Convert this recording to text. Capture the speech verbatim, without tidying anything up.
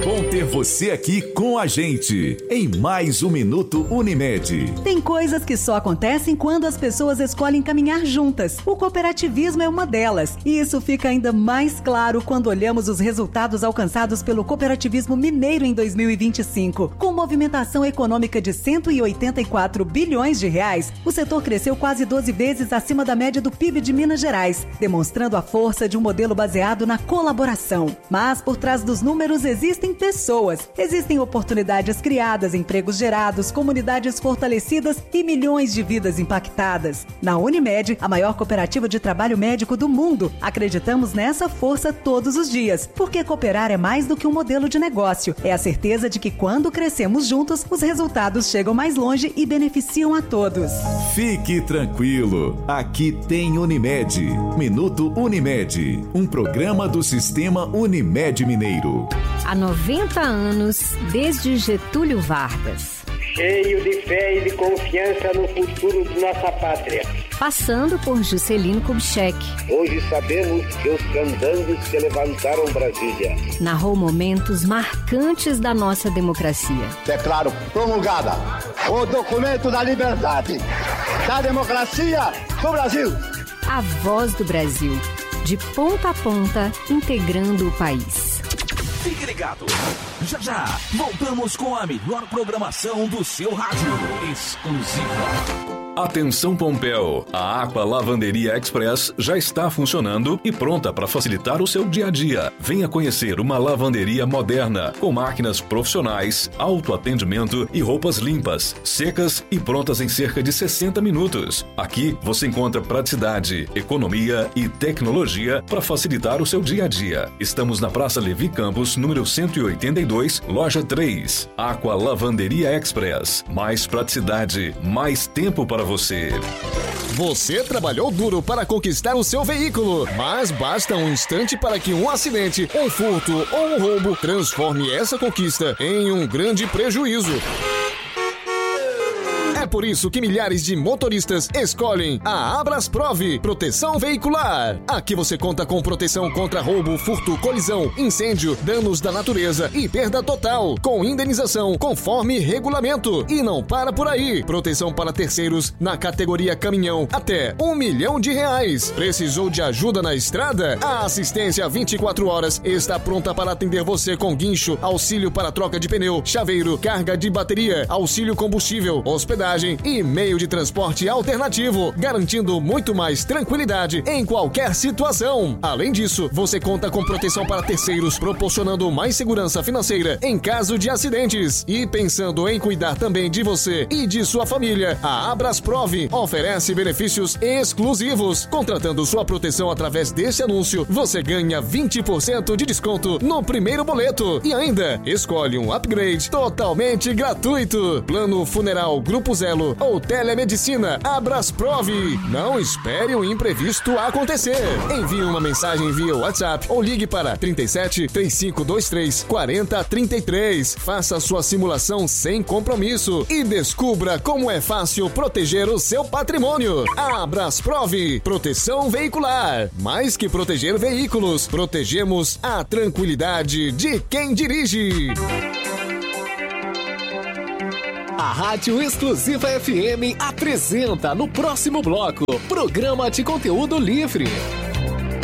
bom ter você aqui com a gente em mais um Minuto Unimed. Tem coisas que só acontecem quando as pessoas escolhem caminhar juntas. O cooperativismo é uma delas. E isso fica ainda mais claro quando olhamos os resultados alcançados pelo cooperativismo mineiro em dois mil e vinte e cinco. Com movimentação econômica de cento e oitenta e quatro bilhões de reais, o setor cresceu quase doze vezes acima da média do P I B de Minas Gerais, demonstrando a força de um modelo baseado na colaboração. Mas por trás dos números existem pessoas, existem oportunidades criadas, empregos gerados, comunidades fortalecidas e milhões de vidas impactadas. Na Unimed, a maior cooperativa de trabalho médico do mundo, acreditamos nessa força todos os dias, porque cooperar é mais do que um modelo de negócio. É a certeza de que quando crescemos juntos, os resultados chegam mais longe e beneficiam a todos. Fique tranquilo, aqui tem Unimed. Minuto Unimed, um programa do Sistema Unimed Mineiro. Há noventa anos, desde Getúlio Vargas. Cheio de fé e de confiança no futuro de nossa pátria. Passando por Juscelino Kubitschek. Hoje sabemos que os candangos que levantaram Brasília. Narrou momentos marcantes da nossa democracia. Declaro promulgada o documento da liberdade, da democracia do Brasil. A voz do Brasil, de ponta a ponta, integrando o país. Fique ligado, já já voltamos com a melhor programação do seu rádio, exclusiva. Atenção Pompéu, a Aqua Lavanderia Express já está funcionando e pronta para facilitar o seu dia a dia. Venha conhecer uma lavanderia moderna, com máquinas profissionais, autoatendimento e roupas limpas, secas e prontas em cerca de sessenta minutos. Aqui você encontra praticidade, economia e tecnologia para facilitar o seu dia a dia. Estamos na Praça Levi Campos, número cento e oitenta e dois, loja três. Aqua Lavanderia Express. Mais praticidade, mais tempo para você. Você trabalhou duro para conquistar o seu veículo, mas basta um instante para que um acidente, um furto ou um roubo transforme essa conquista em um grande prejuízo. É por isso que milhares de motoristas escolhem a Abrasprov Proteção Veicular. Aqui você conta com proteção contra roubo, furto, colisão, incêndio, danos da natureza e perda total, com indenização conforme regulamento. E não para por aí. Proteção para terceiros na categoria caminhão até um milhão de reais. Precisou de ajuda na estrada? A assistência vinte e quatro horas está pronta para atender você com guincho, auxílio para troca de pneu, chaveiro, carga de bateria, auxílio combustível, hospedagem e meio de transporte alternativo, garantindo muito mais tranquilidade em qualquer situação. Além disso, você conta com proteção para terceiros, proporcionando mais segurança financeira em caso de acidentes. E pensando em cuidar também de você e de sua família, a Abrasprov oferece benefícios exclusivos. Contratando sua proteção através desse anúncio, você ganha vinte por cento de desconto no primeiro boleto e ainda escolhe um upgrade totalmente gratuito. Plano funeral Grupo Zelo ou telemedicina Abrasprov. Não espere o imprevisto acontecer. Envie uma mensagem via WhatsApp ou ligue para trinta e sete, trinta e cinco vinte e três, quarenta, trinta e três. Faça sua simulação sem compromisso e descubra como é fácil proteger o seu patrimônio. Abrasprov Proteção Veicular. Mais que proteger veículos, protegemos a tranquilidade de quem dirige. A Rádio Exclusiva F M apresenta no próximo bloco Programa de Conteúdo Livre.